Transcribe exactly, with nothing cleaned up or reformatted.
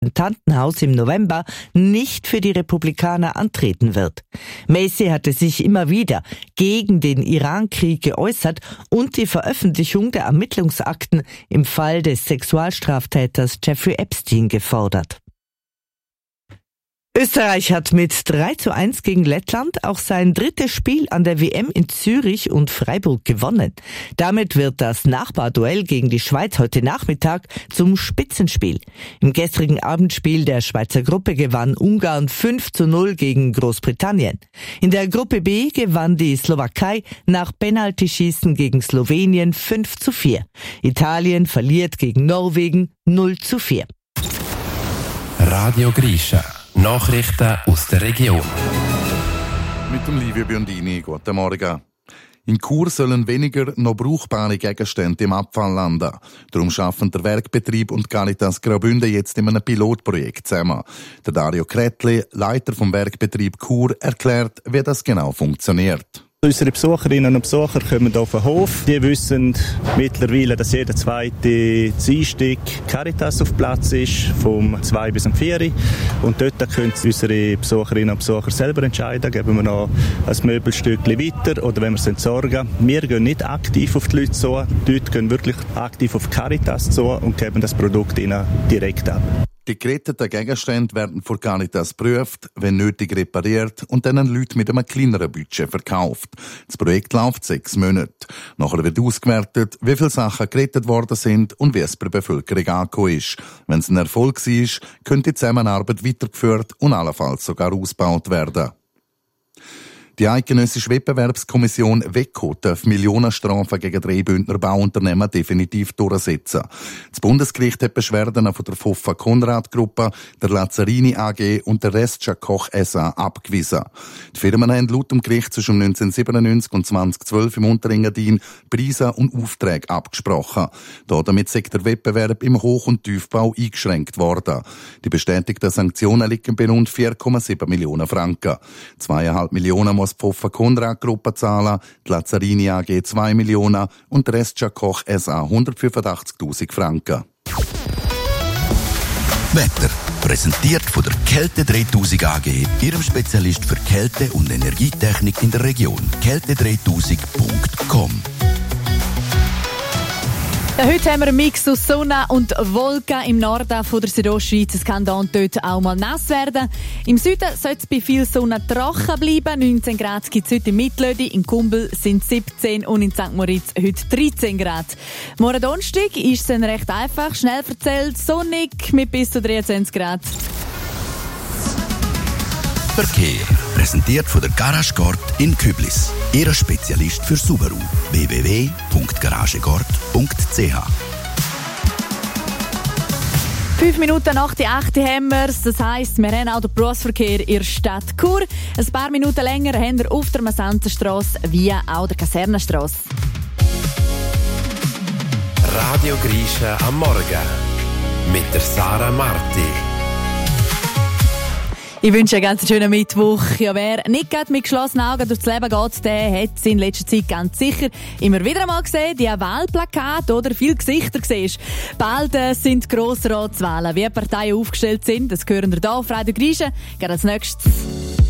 Repräsentantenhaus im November nicht für die Republikaner antreten wird. Macy hatte sich immer wieder gegen den Iran-Krieg geäußert und die Veröffentlichung der Ermittlungsakten im Fall des Sexualstraftäters Jeffrey Epstein gefordert. Österreich hat mit drei zu eins gegen Lettland auch sein drittes Spiel an der W M in Zürich und Freiburg gewonnen. Damit wird das Nachbarduell gegen die Schweiz heute Nachmittag zum Spitzenspiel. Im gestrigen Abendspiel der Schweizer Gruppe gewann Ungarn fünf zu null gegen Großbritannien. In der Gruppe B gewann die Slowakei nach Penaltyschießen gegen Slowenien fünf zu vier. Italien verliert gegen Norwegen null zu vier. Radio Grisha. Nachrichten aus der Region. Mit dem Livio Biondini, guten Morgen. In Chur sollen weniger noch brauchbare Gegenstände im Abfall landen. Darum schaffen der Werkbetrieb und Caritas Graubünden jetzt in einem Pilotprojekt zusammen. Der Dario Kretli, Leiter vom Werkbetrieb Chur, erklärt, wie das genau funktioniert. Unsere Besucherinnen und Besucher kommen auf den Hof. Die wissen mittlerweile, dass jeder zweite Dienstag Caritas auf Platz ist, vom zwei bis um vier. Und dort können unsere Besucherinnen und Besucher selber entscheiden, geben wir noch ein Möbelstück weiter oder wenn wir es entsorgen. Wir gehen nicht aktiv auf die Leute zu, dort gehen wirklich aktiv auf Caritas zu und geben das Produkt ihnen direkt ab. Die geretteten Gegenstände werden vor Caritas geprüft, wenn nötig repariert und dann an Leute mit einem kleineren Budget verkauft. Das Projekt läuft sechs Monate. Nachher wird ausgewertet, wie viele Sachen gerettet worden sind und wie es bei der Bevölkerung angekommen ist. Wenn es ein Erfolg war, könnte die Zusammenarbeit weitergeführt und allenfalls sogar ausgebaut werden. Die Eidgenössische Wettbewerbskommission WECO darf Millionenstrafen gegen drei Bündner Bauunternehmen definitiv durchsetzen. Das Bundesgericht hat Beschwerden von der Foffa-Konrad-Gruppe, der Lazzarini A G und der Restscha Koch S A abgewiesen. Die Firmen haben laut dem Gericht zwischen neunzehnhundertsiebenundneunzig und zweitausendzwölf im Unterengadin Preise und Aufträge abgesprochen. Damit sei der Wettbewerb im Hoch- und Tiefbau eingeschränkt worden. Die bestätigten Sanktionen liegen bei rund vier Komma sieben Millionen Franken. Zweieinhalb Millionen muss die Pfoffer-Konrad-Gruppe zahlen, die Lazzarini A G zwei Millionen und der Restscha Koch S A hundertfünfundachtzigtausend Franken. Wetter. Präsentiert von der Kälte dreitausend A G, Ihrem Spezialist für Kälte- und Energietechnik in der Region. kälte dreitausend punkt com. Ja, heute haben wir einen Mix aus Sonne und Wolken im Norden von der Südostschweiz. Es kann da und dort auch mal nass werden. Im Süden soll es bei viel Sonne trocken bleiben. neunzehn Grad gibt es heute in Mittlödi, in Kumbel sind siebzehn und in Sankt Moritz heute dreizehn Grad. Morgen Donnerstag ist es dann recht einfach, schnell erzählt, sonnig mit bis zu dreiundzwanzig Grad. Verkehr. Präsentiert von der Garage Gord in Küblis. Ihr Spezialist für Subaru. w w w punkt garagegord punkt c h. Fünf Minuten nach die achte haben wir es. Das heisst, wir haben auch den Berufsverkehr in der Stadt Chur. Ein paar Minuten länger haben wir auf der Massanzenstrasse wie auch der Kasernenstrasse. Radio Grisha am Morgen mit der Sarah Marti. Ich wünsche einen ganz schönen Mittwoch. Ja, wer nicht gerade mit geschlossenen Augen durchs Leben geht, der hat es in letzter Zeit ganz sicher immer wieder einmal gesehen, die Wahlplakate oder viele Gesichter siehst. Bald äh, sind Grossratswahlen. Wie die Parteien aufgestellt sind, das hören wir hier auf Radio Grisha. Gerade als nächstes.